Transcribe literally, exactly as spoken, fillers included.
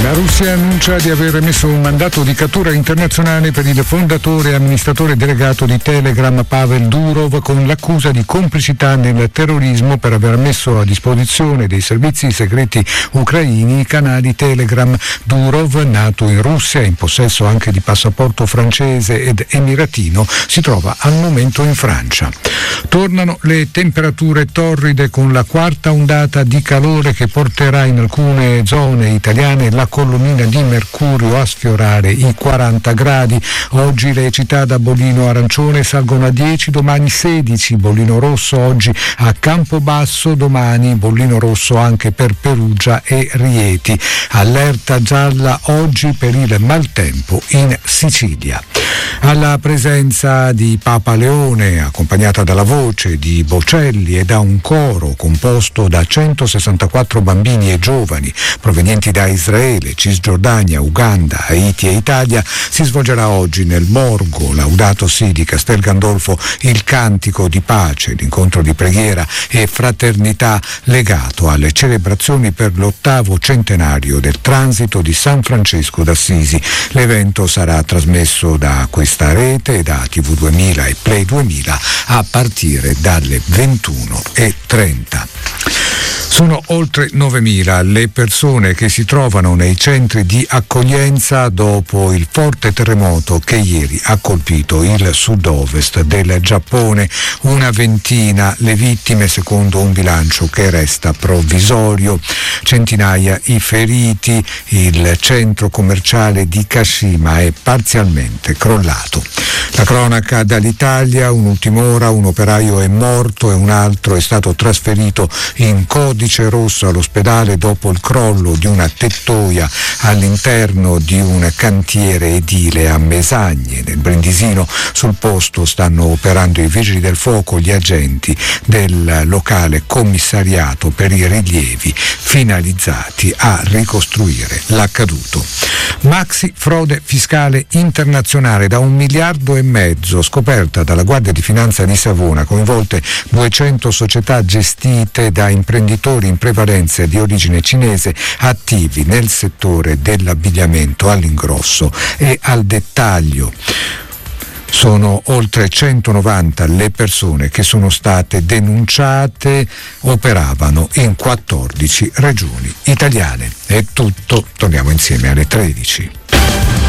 La Russia annuncia di aver emesso un mandato di cattura internazionale per il fondatore e amministratore delegato di Telegram Pavel Durov con l'accusa di complicità nel terrorismo per aver messo a disposizione dei servizi segreti ucraini i canali Telegram. Durov, nato in Russia e in possesso anche di passaporto francese ed emiratino, si trova al momento in Francia. Tornano le temperature torride con la quarta ondata di calore che porterà in alcune zone italiane la colonnina di mercurio a sfiorare i quaranta gradi. Oggi le città da bollino arancione salgono a dieci, domani sedici, bollino rosso oggi a Campobasso, domani bollino rosso anche per Perugia e Rieti. Allerta gialla oggi per il maltempo in Sicilia. Alla presenza di Papa Leone, accompagnata dalla voce di Bocelli e da un coro composto da centosessantaquattro bambini e giovani provenienti da Israele, Cisgiordania, Uganda, Haiti e Italia, si svolgerà oggi nel Borgo Laudato Si di Castel Gandolfo il cantico di pace, l'incontro di preghiera e fraternità legato alle celebrazioni per l'ottavo centenario del transito di San Francesco d'Assisi. L'evento sarà trasmesso da questa rete, da T V duemila e Play duemila a partire dalle ventuno e trenta. Sono oltre novemila le persone che si trovano nei centri di accoglienza dopo il forte terremoto che ieri ha colpito il sud-ovest del Giappone. Una ventina le vittime secondo un bilancio che resta provvisorio. Centinaia i feriti. Il centro commerciale di Kashima è parzialmente crollato. La cronaca dall'Italia: un'ultima ora, un operaio è morto e un altro è stato trasferito in codice rosso all'ospedale dopo il crollo di una tettoia all'interno di un cantiere edile a Mesagne, nel Brindisino. Sul posto stanno operando i vigili del fuoco, gli agenti del locale commissariato per i rilievi finalizzati a ricostruire l'accaduto. Maxi frode fiscale internazionale da un miliardo e mezzo, scoperta dalla Guardia di Finanza di Savona, coinvolte duecento società gestite da imprenditori in prevalenza di origine cinese attivi nel settore dell'abbigliamento all'ingrosso e al dettaglio. Sono oltre centonovanta le persone che sono state denunciate, operavano in quattordici regioni italiane. È tutto, torniamo insieme alle tredici.